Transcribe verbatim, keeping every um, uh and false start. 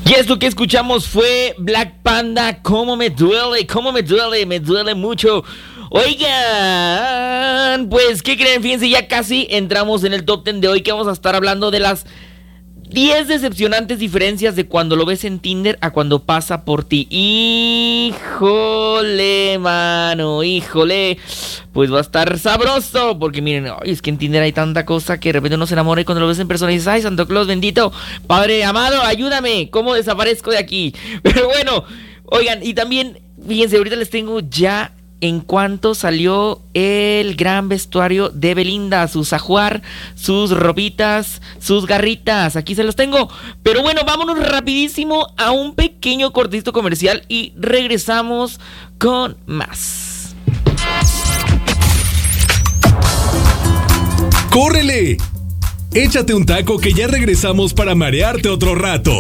Y esto que escuchamos fue Black Panda, cómo me duele, cómo me duele, me duele mucho. Oigan, pues, ¿qué creen? Fíjense, ya casi entramos en el top diez de hoy, que vamos a estar hablando de las diez decepcionantes diferencias de cuando lo ves en Tinder a cuando pasa por ti. Híjole, mano, híjole. Pues va a estar sabroso, porque miren, ay, es que en Tinder hay tanta cosa que de repente uno se enamora y cuando lo ves en persona dices, ay, Santo Claus bendito, Padre amado, ayúdame, ¿cómo desaparezco de aquí? Pero bueno, oigan, y también, fíjense, ahorita les tengo ya en cuanto salió el gran vestuario de Belinda, sus ajuar, sus ropitas, sus garritas, aquí se los tengo. Pero bueno, vámonos rapidísimo a un pequeño cortito comercial y regresamos con más. ¡Córrele! Échate un taco que ya regresamos para marearte otro rato.